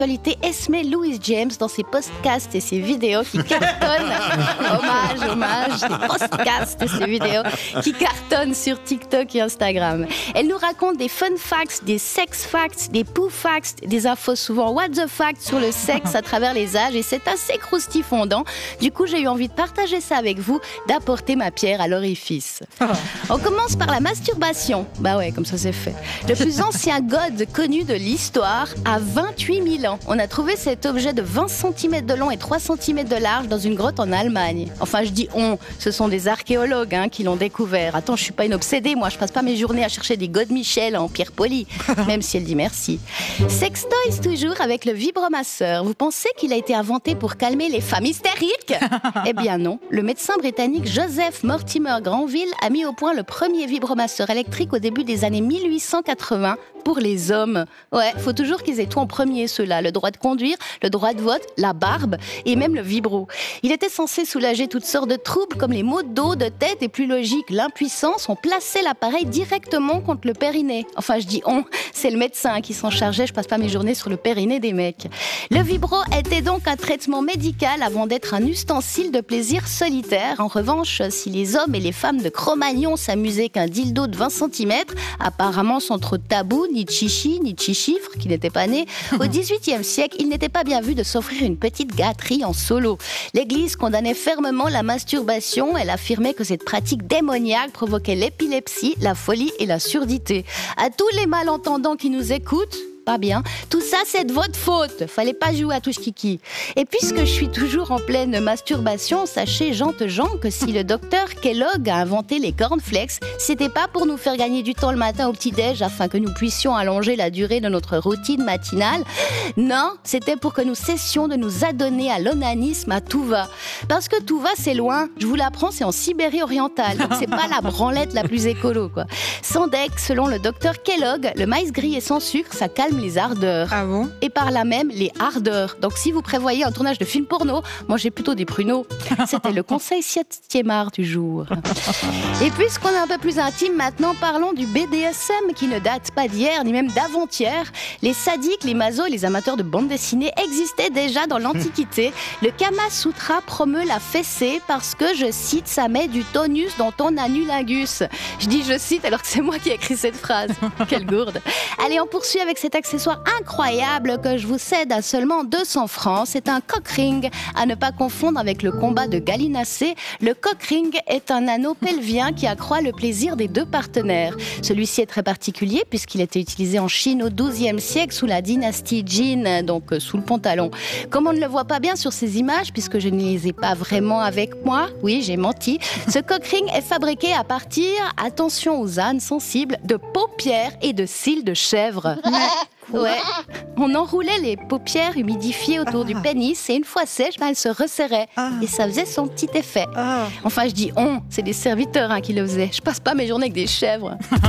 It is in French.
L'actualité Esme Louis James dans ses podcasts et ses vidéos qui cartonnent. Hommage, des podcasts et ses vidéos qui cartonnent sur TikTok et Instagram. Elle nous raconte des fun facts, des sex facts, des poo facts, des infos souvent what the facts sur le sexe à travers les âges et c'est assez croustifondant. Du coup, j'ai eu envie de partager ça avec vous, d'apporter ma pierre à l'orifice. On commence par la masturbation. Bah ouais, comme ça c'est fait. Le plus ancien god connu de l'histoire a 28 000 ans. On a trouvé cet objet de 20 cm de long et 3 cm de large dans une grotte en Allemagne. Enfin, je dis on, ce sont des archéologues qui l'ont découvert. Attends, je suis pas une obsédée, moi, je passe pas mes journées à chercher des Godemichel en pierre polie, même si elle dit merci. Sextoys toujours avec le vibromasseur. Vous pensez qu'il a été inventé pour calmer les femmes hystériques ? Eh bien non. Le médecin britannique Joseph Mortimer Granville a mis au point le premier vibromasseur électrique au début des années 1880 pour les hommes. Ouais, faut toujours qu'ils aient tout en premier, ceux-là. Le droit de conduire, le droit de vote, la barbe et même le vibro. Il était censé soulager toutes sortes de troubles comme les maux de dos, de tête et plus logique, l'impuissance. On plaçait l'appareil directement contre le périnée. Enfin, je dis on, c'est le médecin qui s'en chargeait. Je passe pas mes journées sur le périnée des mecs. Le vibro était donc un traitement médical avant d'être un ustensile de plaisir solitaire. En revanche, si les hommes et les femmes de Cro-Magnon s'amusaient qu'un dildo de 20 cm, apparemment sans trop de tabou, ni de chichi, ni de chichifre, qui n'était pas né, au XVIIIe siècle, il n'était pas bien vu de s'offrir une petite gâterie en solo. L'Église condamnait fermement la masturbation. Elle affirmait que cette pratique démoniaque provoquait l'épilepsie, la folie et la surdité. À tous les malentendants qui nous écoutent, pas bien. Tout ça, c'est de votre faute. Fallait pas jouer à touche kiki. Et puisque je suis toujours en pleine masturbation, sachez, gens, que si le docteur Kellogg a inventé les cornflakes, c'était pas pour nous faire gagner du temps le matin au petit-déj afin que nous puissions allonger la durée de notre routine matinale. Non, c'était pour que nous cessions de nous adonner à l'onanisme à tout va. Parce que tout va, c'est loin. Je vous l'apprends, c'est en Sibérie orientale. Donc c'est pas la branlette la plus écolo, quoi. Sans deck, selon le docteur Kellogg, le maïs grillé sans sucre, ça calme les ardeurs. Ah bon ? Et par là même, les ardeurs. Donc si vous prévoyez un tournage de film porno, mangez plutôt des pruneaux. C'était le conseil siettiémard du jour. Et puisqu'on est un peu plus intime, maintenant parlons du BDSM qui ne date pas d'hier, ni même d'avant-hier. Les sadiques, les masos et les amateurs de bande dessinée existaient déjà dans l'Antiquité. Le Kama Sutra promeut la fessée parce que, je cite, ça met du tonus dans ton anulingus. Je dis je cite alors que c'est moi qui ai écrit cette phrase. Quelle gourde. Allez, on poursuit avec cet accessoire incroyable que je vous cède à seulement 200 francs. C'est un cock ring, à ne pas confondre avec le combat de gallinacé. Le cock ring est un anneau pelvien qui accroît le plaisir des deux partenaires. Celui-ci est très particulier puisqu'il était utilisé en Chine au XIIe siècle sous la dynastie Jin, donc sous le pantalon. Comme on ne le voit pas bien sur ces images puisque je ne les ai pas vraiment avec moi, oui j'ai menti, ce cock ring est fabriqué à partir, attention aux ânes sensibles, de paupières et de cils de chèvre. Ouais. On enroulait les paupières humidifiées autour du pénis et une fois sèche, elle se resserrait et ça faisait son petit effet. Enfin, je dis on, c'est des serviteurs qui le faisaient. Je passe pas mes journées avec des chèvres.